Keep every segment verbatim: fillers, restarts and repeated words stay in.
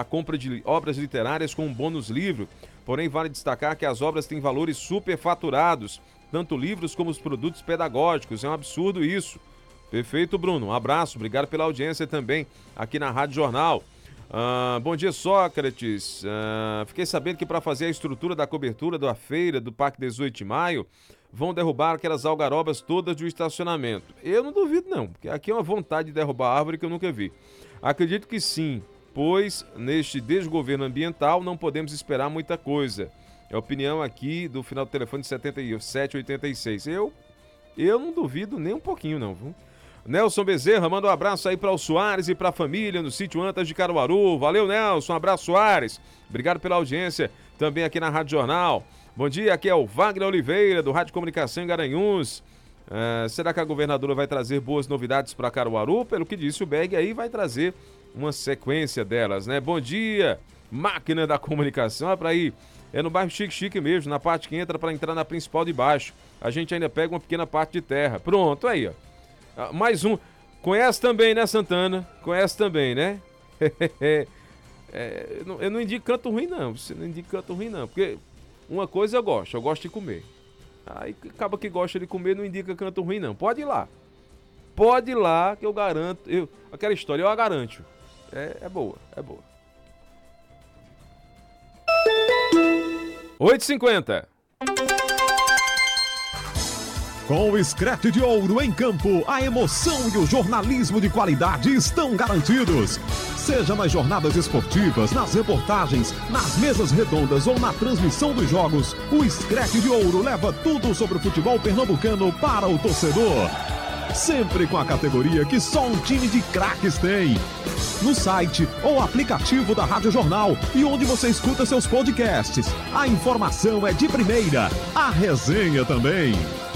compra de obras literárias com um bônus livro. Porém, vale destacar que as obras têm valores superfaturados, tanto livros como os produtos pedagógicos. É um absurdo isso. Perfeito, Bruno. Um abraço, obrigado pela audiência também aqui na Rádio Jornal. Ah, bom dia, Sócrates. Ah, fiquei sabendo que para fazer a estrutura da cobertura da feira do Parque dezoito de maio, vão derrubar aquelas algarobas todas do estacionamento. Eu não duvido não, porque aqui é uma vontade de derrubar árvore que eu nunca vi. Acredito que sim, pois neste desgoverno ambiental não podemos esperar muita coisa. É a opinião aqui do final do telefone setenta e sete oitenta e seis. Eu, eu não duvido nem um pouquinho não, viu? Nelson Bezerra, manda um abraço aí para o Soares e para a família no sítio Antas de Caruaru. Valeu, Nelson, um abraço, Soares. Obrigado pela audiência também aqui na Rádio Jornal. Bom dia, aqui é o Wagner Oliveira, do Rádio Comunicação em Garanhuns. Uh, será que a governadora vai trazer boas novidades para Caruaru? Pelo que disse o Berg, aí vai trazer uma sequência delas, né? Bom dia, máquina da comunicação. Olha para aí, é no bairro Chique Chique mesmo, na parte que entra para entrar na principal de baixo. A gente ainda pega uma pequena parte de terra. Pronto, aí, ó. Uh, mais um. Conhece também, né, Santana? Conhece também, né? é, eu, não, eu não indico canto ruim, não. Você não indica canto ruim, não. Porque uma coisa eu gosto, eu gosto de comer. Aí acaba que gosta de comer, não indica canto ruim, não. Pode ir lá. Pode ir lá, que eu garanto. Eu, aquela história eu a garanto. É, é boa, é boa. oito e cinquenta. Com o Screte de Ouro em campo, a emoção e o jornalismo de qualidade estão garantidos. Seja nas jornadas esportivas, nas reportagens, nas mesas redondas ou na transmissão dos jogos, o Screte de Ouro leva tudo sobre o futebol pernambucano para o torcedor. Sempre com a categoria que só um time de craques tem. No site ou aplicativo da Rádio Jornal e onde você escuta seus podcasts. A informação é de primeira, a resenha também.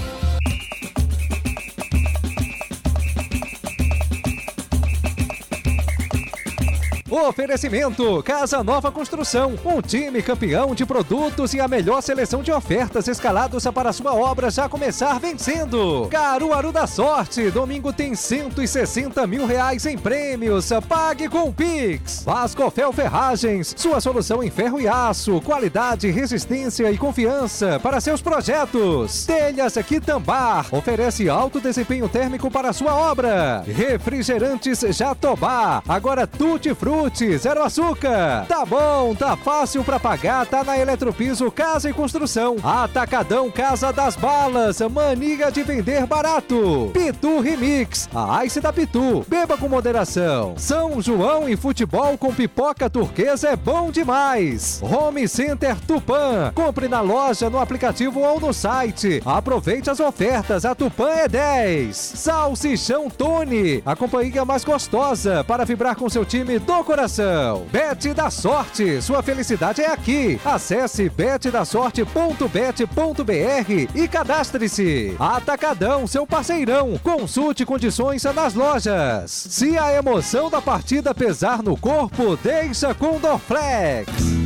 Oferecimento Casa Nova Construção, um time campeão de produtos e a melhor seleção de ofertas escalados para sua obra já começar vencendo. Caruaru da Sorte, domingo tem cento e sessenta mil reais em prêmios, pague com Pix. Vascofel Ferragens, sua solução em ferro e aço, qualidade, resistência e confiança para seus projetos. Telhas Quitambar, oferece alto desempenho térmico para sua obra. Refrigerantes Jatobá, agora tutti-frutti, zero açúcar. Tá bom, tá fácil pra pagar, tá na Eletropiso Casa e Construção. Atacadão Casa das Balas, mania de vender barato. Pitu Remix, a Ice da Pitu, beba com moderação. São João e futebol com pipoca turquesa é bom demais. Home Center Tupã, compre na loja, no aplicativo ou no site. Aproveite as ofertas, a Tupã é dez. Salsichão Tony, a companhia mais gostosa para vibrar com seu time do coração. Bet da Sorte, sua felicidade é aqui. Acesse bet da sorte ponto bet ponto br e cadastre-se. Atacadão, seu parceirão. Consulte condições nas lojas. Se a emoção da partida pesar no corpo, deixa com Dorflex.